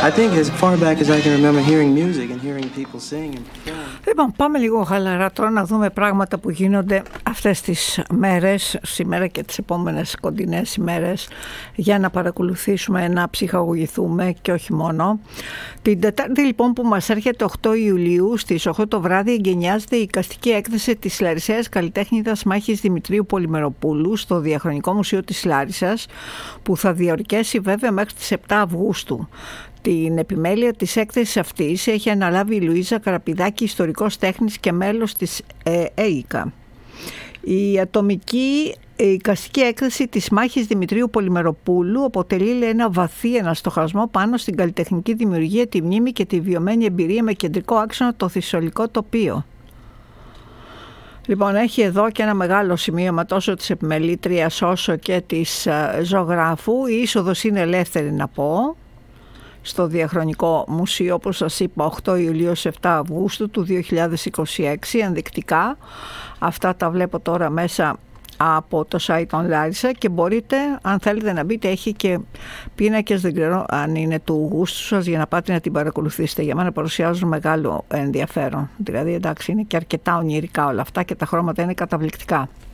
I think as far back as I can remember hearing music and hearing people sing and perform. Λοιπόν, πάμε λίγο χαλαρά τώρα να δούμε πράγματα που γίνονται αυτές τις μέρες, σήμερα και τις επόμενες κοντινές ημέρες, για να παρακολουθήσουμε, να ψυχαγωγηθούμε και όχι μόνο. Την Τετάρτη λοιπόν που μας έρχεται 8 Ιουλίου στις 8 το βράδυ εγκαινιάζεται η εικαστική έκθεση της Λαρισαίας καλλιτέχνηδας Μάχης Δημητρίου Πολυμεροπούλου στο Διαχρονικό Μουσείο της Λάρισσας, που θα διαρκέσει βέβαια μέχρι τις 7 Αυγούστου. Την επιμέλεια της έκθεσης αυτής έχει αναλάβει η Λουίζα Καραπηδάκη, ιστορικός τέχνης και μέλος της ΕΙΚΑ. Η ατομική εικαστική έκθεση της Μάχης Δημητρίου Πολυμεροπούλου αποτελεί ένα βαθύ αναστοχασμό πάνω στην καλλιτεχνική δημιουργία, τη μνήμη και τη βιωμένη εμπειρία με κεντρικό άξονα το θυσσολικό τοπίο. Λοιπόν, έχει εδώ και ένα μεγάλο σημείωμα τόσο της επιμελήτριας όσο και της ζωγράφου. Η είσοδος είναι ελεύθερη, να πω, στο Διαχρονικό Μουσείο, όπως σας είπα, 8 Ιουλίου σε 7 Αυγούστου του 2026, ενδεικτικά. Αυτά τα βλέπω τώρα μέσα από το site των Λάρισα και μπορείτε, αν θέλετε να μπείτε, έχει και πίνακες, δεν ξέρω αν είναι του γούστου σας, για να πάτε να την παρακολουθήσετε. Για μένα παρουσιάζουν μεγάλο ενδιαφέρον. Δηλαδή, εντάξει, είναι και αρκετά ονειρικά όλα αυτά και τα χρώματα είναι καταπληκτικά.